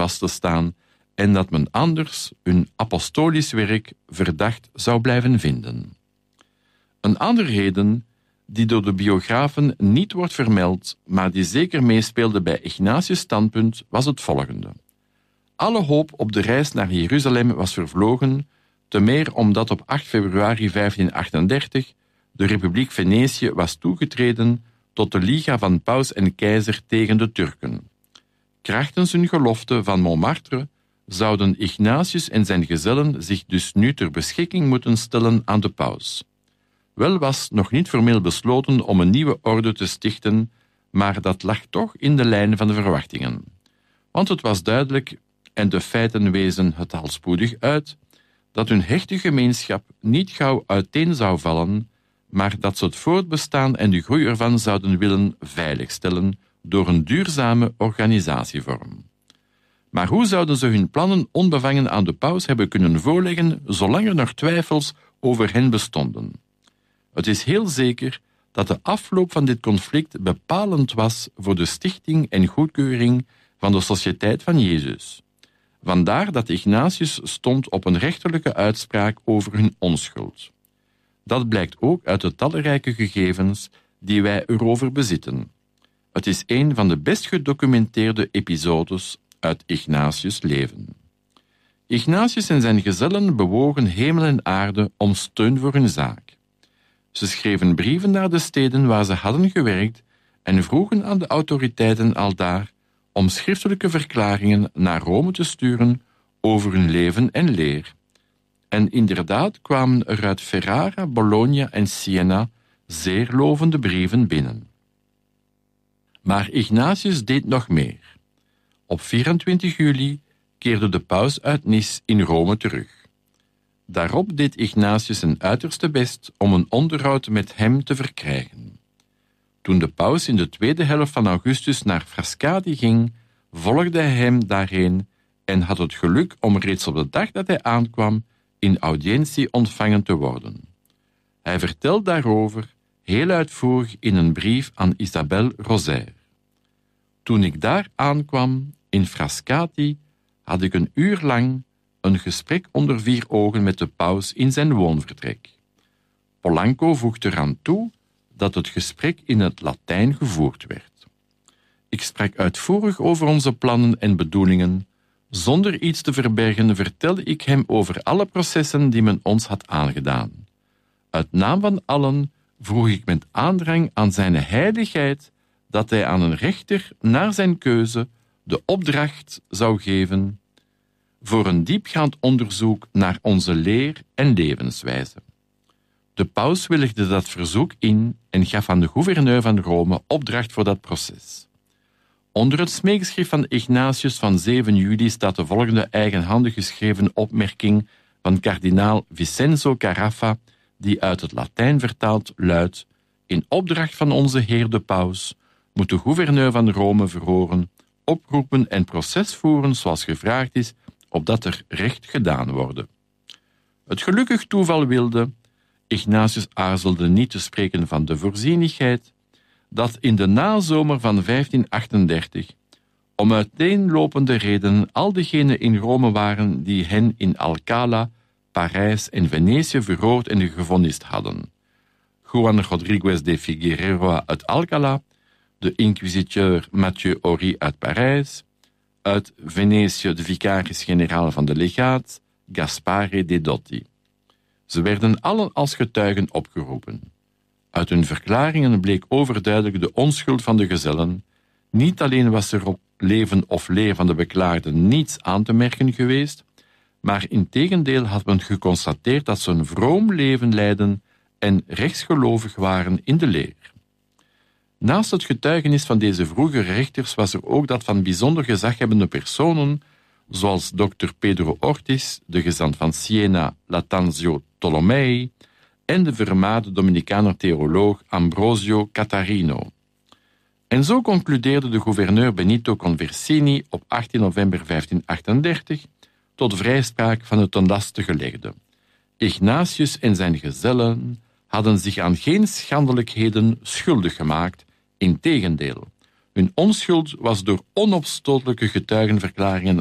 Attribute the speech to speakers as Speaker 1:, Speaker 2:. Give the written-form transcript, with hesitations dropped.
Speaker 1: vast te staan en dat men anders hun apostolisch werk verdacht zou blijven vinden. Een andere reden, die door de biografen niet wordt vermeld, maar die zeker meespeelde bij Ignatius' standpunt, was het volgende. Alle hoop op de reis naar Jeruzalem was vervlogen, te meer omdat op 8 februari 1538 de Republiek Venetië was toegetreden tot de Liga van paus en keizer tegen de Turken. Krachtens hun gelofte van Montmartre zouden Ignatius en zijn gezellen zich dus nu ter beschikking moeten stellen aan de paus. Wel was nog niet formeel besloten om een nieuwe orde te stichten, maar dat lag toch in de lijn van de verwachtingen. Want het was duidelijk, en de feiten wezen het al spoedig uit, dat hun hechte gemeenschap niet gauw uiteen zou vallen, maar dat ze het voortbestaan en de groei ervan zouden willen veiligstellen door een duurzame organisatievorm. Maar hoe zouden ze hun plannen onbevangen aan de paus hebben kunnen voorleggen, zolang er nog twijfels over hen bestonden? Het is heel zeker dat de afloop van dit conflict bepalend was voor de stichting en goedkeuring van de Sociëteit van Jezus. Vandaar dat Ignatius stond op een rechterlijke uitspraak over hun onschuld. Dat blijkt ook uit de talrijke gegevens die wij erover bezitten. Het is een van de best gedocumenteerde episodes uit Ignatius' leven. Ignatius en zijn gezellen bewogen hemel en aarde om steun voor hun zaak. Ze schreven brieven naar de steden waar ze hadden gewerkt en vroegen aan de autoriteiten aldaar om schriftelijke verklaringen naar Rome te sturen over hun leven en leer. En inderdaad kwamen er uit Ferrara, Bologna en Siena zeer lovende brieven binnen. Maar Ignatius deed nog meer. Op 24 juli keerde de paus uit Nice in Rome terug. Daarop deed Ignatius zijn uiterste best om een onderhoud met hem te verkrijgen. Toen de paus in de tweede helft van augustus naar Frascati ging, volgde hij hem daarheen en had het geluk om reeds op de dag dat hij aankwam in audiëntie ontvangen te worden. Hij vertelt daarover heel uitvoerig in een brief aan Isabelle Rosaire. Toen ik daar aankwam, in Frascati, had ik een uur lang een gesprek onder 4 ogen met de paus in zijn woonvertrek. Polanco voegt eraan toe dat het gesprek in het Latijn gevoerd werd. Ik sprak uitvoerig over onze plannen en bedoelingen. Zonder iets te verbergen vertelde ik hem over alle processen die men ons had aangedaan. Uit naam van allen vroeg ik met aandrang aan zijn heiligheid dat hij aan een rechter naar zijn keuze de opdracht zou geven voor een diepgaand onderzoek naar onze leer en levenswijze. De paus willigde dat verzoek in en gaf aan de gouverneur van Rome opdracht voor dat proces. Onder het smeekschrift van Ignatius van 7 juli staat de volgende eigenhandig geschreven opmerking van kardinaal Vincenzo Carafa, die uit het Latijn vertaald luidt: in opdracht van onze Heer de Paus moet de gouverneur van Rome verhoren, oproepen en proces voeren zoals gevraagd is, opdat er recht gedaan worden. Het gelukkig toeval wilde, Ignatius aarzelde niet te spreken van de voorzienigheid, dat in de nazomer van 1538, om uiteenlopende redenen, al diegenen in Rome waren die hen in Alcala, Parijs en Venetië verhoord en gevonnist hadden. Juan Rodriguez de Figueroa uit Alcala, de inquisiteur Mathieu Ory uit Parijs, uit Venetië de vicaris-generaal van de legaat, Gaspare de Dotti. Ze werden allen als getuigen opgeroepen. Uit hun verklaringen bleek overduidelijk de onschuld van de gezellen. Niet alleen was er op leven of leer van de beklaagden niets aan te merken geweest, maar integendeel had men geconstateerd dat ze een vroom leven leidden en rechtsgelovig waren in de leer. Naast het getuigenis van deze vroegere rechters was er ook dat van bijzonder gezaghebbende personen, zoals dokter Pedro Ortiz, de gezant van Siena, Lattanzio Tolomei, en de vermaarde Dominicaner theoloog Ambrosio Catarino. En zo concludeerde de gouverneur Benito Conversini op 18 november 1538 tot vrijspraak van het ten laste gelegde. Ignatius en zijn gezellen hadden zich aan geen schandelijkheden schuldig gemaakt, integendeel. Hun onschuld was door onopstotelijke getuigenverklaringen